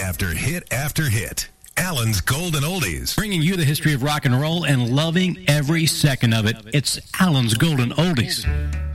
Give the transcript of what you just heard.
after hit after hit. Alan's Golden Oldies. Bringing you the history of rock and roll and loving every second of it. It's Alan's Golden Oldies.